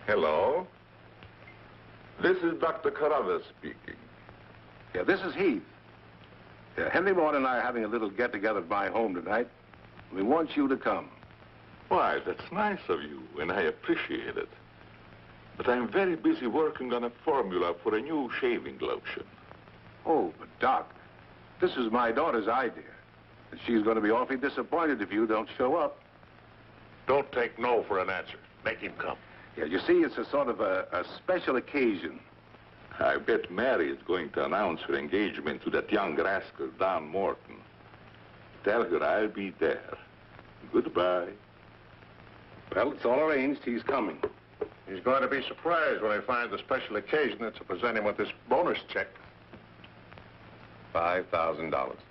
Hello. This is Dr. Carruthers speaking. Yeah, this is Heath. Yeah, Henry Ward and I are having a little get-together at my home tonight. We want you to come. Why, that's nice of you, and I appreciate it. But I'm very busy working on a formula for a new shaving lotion. Oh, but Doc, this is my daughter's idea. And she's going to be awfully disappointed if you don't show up. Don't take no for an answer. Make him come. Yeah, you see, it's a sort of a special occasion. I bet Mary is going to announce her engagement to that young rascal, Don Morton. Tell her I'll be there. Goodbye. Well, it's all arranged. He's coming. He's going to be surprised when he finds the special occasion that's to present him with this bonus check. $5,000.